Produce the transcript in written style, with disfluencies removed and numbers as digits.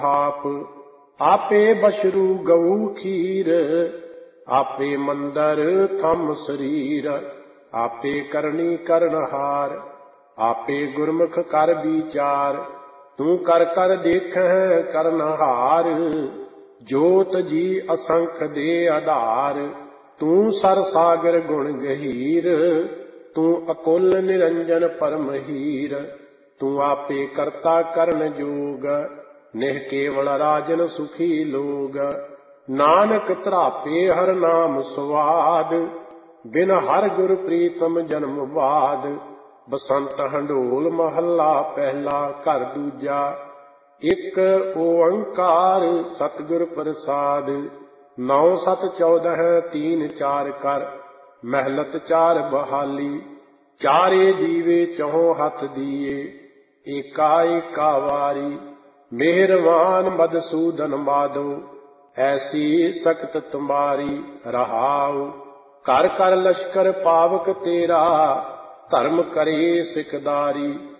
आप आपे बशरू गऊ खीर, आपे मंदर थम शरीर, आपे करनी करनहार, आपे गुरमुख कर विचार, तू कर कर देखह करनहार, जोत जी असंख दे आधार, तू सर सागर गुण गहीर, तू अकुल निरंजन परमहीर, तू आपे करता करन जोग, निह केवल राजन सुखी लोग, नानक तरापे हर नाम स्वाद, बिन हर गुर प्रीतम जन्म बाद, बसंत हंडोल महला पहला घर दूजा, एक ओंकार सतगुर प्रसाद, 9 7 14 3 4 कर, महलत 4 बहाली, चारे दीवे चहों हथ दिए, एका एका वारी, मेहरबान मधुसूदन माधो, ऐसी सख्त तुम्हारी रहाओ, कर कर लश्कर पावक तेरा, धर्म करे सिकदारी,